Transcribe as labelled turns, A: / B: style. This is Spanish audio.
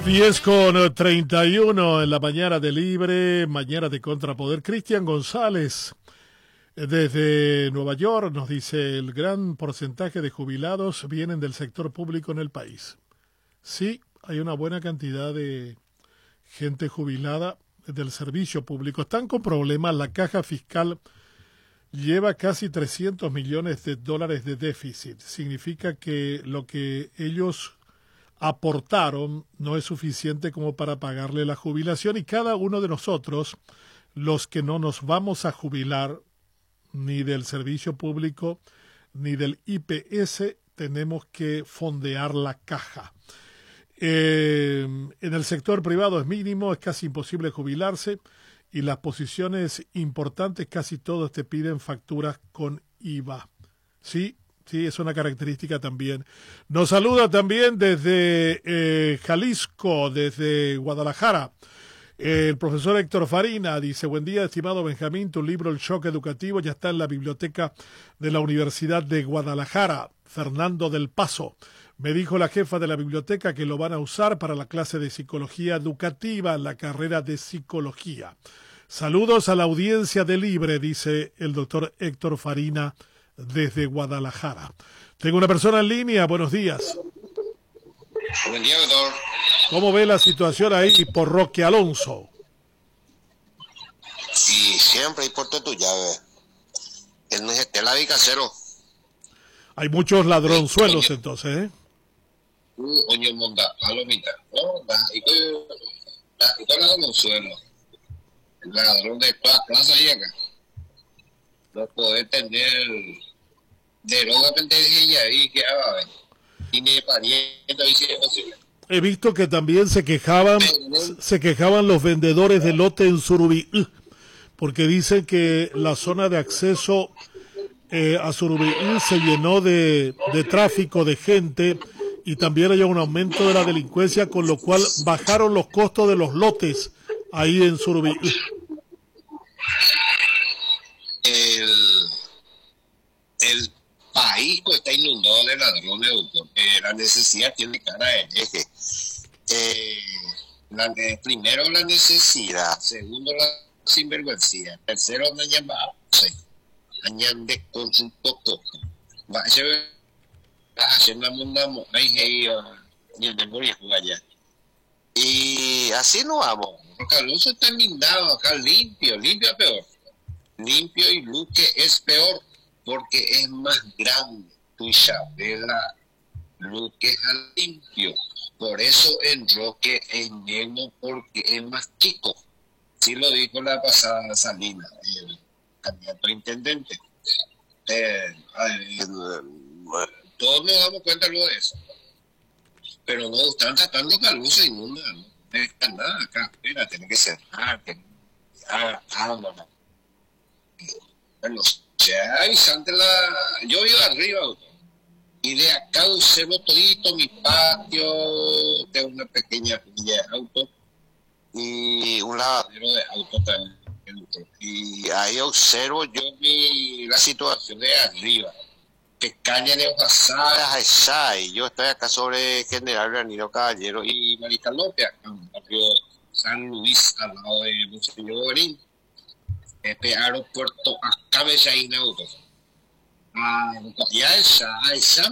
A: 10:31 en la mañana de Libre, mañana de Contrapoder. Cristian González, desde Nueva York, nos dice: el gran porcentaje de jubilados vienen del sector público en el país. Sí, hay una buena cantidad de gente jubilada del servicio público. Están con problemas. La caja fiscal lleva casi $300 millones de déficit. Significa que lo que ellos aportaron no es suficiente como para pagarle la jubilación, y cada uno de nosotros, los que no nos vamos a jubilar ni del servicio público ni del IPS, tenemos que fondear la caja. En el sector privado es mínimo, es casi imposible jubilarse, y las posiciones importantes casi todos te piden facturas con IVA. Sí, es una característica también. Nos saluda también desde Jalisco, desde Guadalajara, el profesor Héctor Farina. Dice: buen día, estimado Benjamín, tu libro El Shock Educativo ya está en la biblioteca de la Universidad de Guadalajara. Fernando del Paso: me dijo la jefa de la biblioteca que lo van a usar para la clase de psicología educativa, la carrera de psicología. Saludos a la audiencia de Libre, dice el doctor Héctor Farina desde Guadalajara. Tengo una persona en línea. Buenos días.
B: Buen día, doctor.
A: ¿Cómo ve la situación ahí por Roque Alonso?
B: Y siempre importa tu llave. Él no es Estela de Casero.
A: Hay muchos ladronzuelos entonces, ¿eh?
B: Oye, monda, palomita. No, y todo ladronzuelo. El ladrón de todas clases ahí acá. No poder tener droga pendeja ahí que va a ver. Tiene pariente ahí si es posible.
A: He visto que también se quejaban los vendedores de lote en Surubí, porque dicen que la zona de acceso a Surubí se llenó de tráfico de gente, y también hay un aumento de la delincuencia, con lo cual bajaron los costos de los lotes ahí en Surubí.
B: El país está inundado de ladrones, doctor. La necesidad tiene cara de eje. Primero la necesidad, segundo la sinvergüencía, tercero la llamada, añade con su poco. Va a ser una mundamo, ahí ni el memoria allá. Y así no vamos. Porque el uso está inundado acá, limpio es peor. Limpio y Luque es peor, porque es más grande. Tu Isabela, Luque es limpio. Por eso en Roque es menos, porque es más chico. Sí lo dijo la pasada Salina, el candidato a intendente. Todos nos damos cuenta luego de eso. Pero no están tratando que la luz se inunda, ¿no? No está nada acá. Mira, tiene que cerrar, no. Bueno, yo vivo arriba, y de acá observo todito mi patio, tengo una pequeña villa de auto y un lavadero de auto también. Y ahí observo yo la situación de arriba, que caña de hojas y yo estoy acá sobre General Granino Caballero y Marical López, acá en el barrio San Luis, al lado de Monseñor Borín. Este aeropuerto acá me se ha inaugurado. Ya esa